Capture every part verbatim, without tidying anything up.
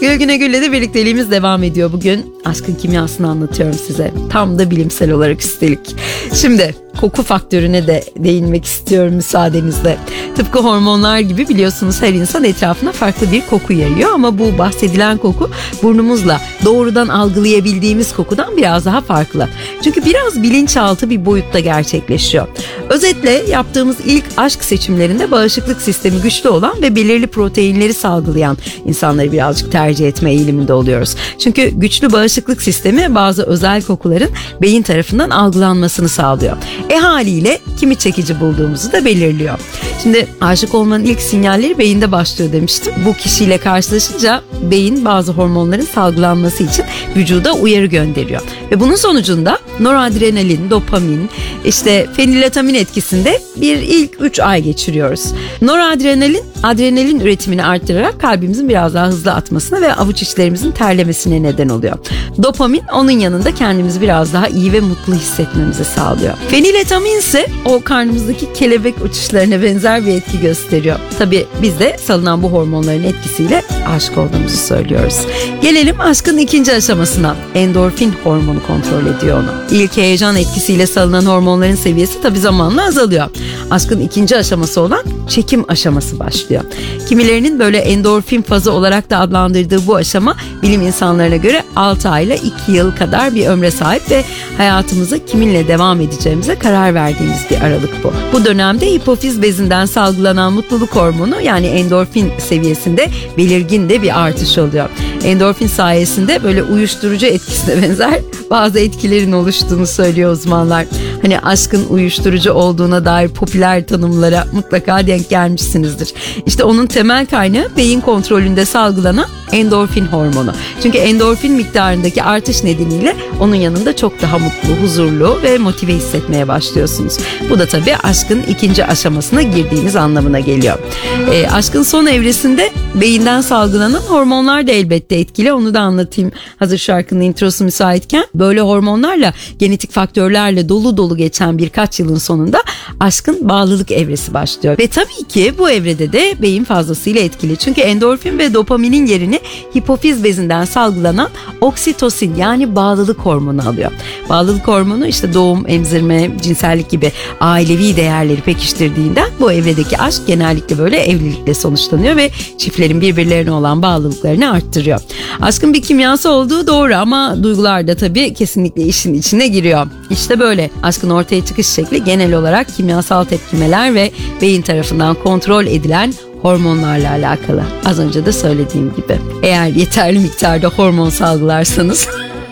Gülgüne Gül'le de birlikteliğimiz devam ediyor bugün. Aşkın kimyasını anlatıyorum size. Tam da bilimsel olarak üstelik. Şimdi koku faktörüne de değinmek istiyorum müsaadenizle. Tıpkı hormonlar gibi biliyorsunuz her insan etrafına farklı bir koku yayıyor. Ama bu bahsedilen koku burnumuzla doğrudan algılayabildiğimiz kokudan biraz daha farklı. Çünkü biraz bilinçaltı bir boyutta gerçekleşiyor. Özetle yaptığımız ilk aşk seçimlerinde bağışıklık sistemi güçlü olan ve belirli proteinleri salgılayan insanları birazcık tercih etme eğiliminde oluyoruz. Çünkü güçlü bağışıklık sistemi bazı özel kokuların beyin tarafından algılanmasını sağlıyor. E haliyle kimi çekici bulduğumuzu da belirliyor. Şimdi aşık olmanın ilk sinyalleri beyinde başlıyor demiştim. Bu kişiyle karşılaşınca beyin bazı hormonların salgılanması için vücuda uyarı gönderiyor. Ve bunun sonucunda noradrenalin, dopamin, işte feniletamin etkisinde bir ilk üç ay geçiriyoruz. Noradrenalin, adrenalin üretimini arttırarak kalbimizin biraz daha hızlı atmasına ve avuç içlerimizin terlemesine neden oluyor. Dopamin onun yanında kendimizi biraz daha iyi ve mutlu hissetmemizi sağlıyor. Feniletamin ise o karnımızdaki kelebek uçuşlarına benzer bir etki gösteriyor. Tabii biz de salınan bu hormonların etkisiyle aşık olduğumuzu söylüyoruz. Gelelim aşkın ikinci aşamasına. Endorfin hormonu kontrol ediyor onu. İlk heyecan etkisiyle salınan hormonların seviyesi tabii zamanla azalıyor. Aşkın ikinci aşaması olan çekim aşaması başlıyor. Kimilerinin böyle endorfin fazı olarak da adlandırdığı bu aşama bilim insanlarına göre altı ay ile iki yıl kadar bir ömre sahip ve hayatımıza kiminle devam edeceğimize karar verdiğimiz bir aralık bu. Bu dönemde hipofiz bezinden salgılanan mutluluk hormonu yani endorfin seviyesinde belirgin de bir artış oluyor. Endorfin sayesinde böyle uyuşturucu etkisine benzer bazı etkilerin oluştuğunu söylüyor uzmanlar. Hani aşkın uyuşturucu olduğuna dair popüler tanımlara mutlaka denk gelmişsinizdir. İşte onun temel kaynağı beyin kontrolünde salgılanan endorfin hormonu. Çünkü endorfin miktarındaki artış nedeniyle onun yanında çok daha mutlu, huzurlu ve motive hissetmeye başlıyorsunuz. Bu da tabii aşkın ikinci aşamasına girdiğiniz anlamına geliyor. E, aşkın son evresinde beyinden salgılanan hormonlar da elbette etkili. Onu da anlatayım hazır şarkının introsu müsaitken. Böyle hormonlarla, genetik faktörlerle dolu dolu geçen birkaç yılın sonunda aşkın bağlılık evresi başlıyor. Ve tabii ki bu evrede de beyin fazlasıyla etkili. Çünkü endorfin ve dopaminin yerini hipofiz bezinden salgılanan oksitosin yani bağlılık hormonu alıyor. Bağlılık hormonu işte doğum, emzirme, cinsellik gibi ailevi değerleri pekiştirdiğinden bu evredeki aşk genellikle böyle evlilikle sonuçlanıyor ve çiftlerin birbirlerine olan bağlılıklarını arttırıyor. Aşkın bir kimyası olduğu doğru ama duygular da tabii kesinlikle işin içine giriyor. İşte böyle aşkın ortaya çıkış şekli genel olarak kimyasal tepkimeler ve beyin tarafından kontrol edilen hormonlarla alakalı. Az önce de söylediğim gibi. Eğer yeterli miktarda hormon salgılarsanız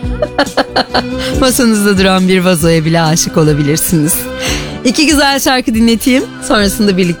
masanızda duran bir vazoya bile aşık olabilirsiniz. İki güzel şarkı dinleteyim. Sonrasında birlikte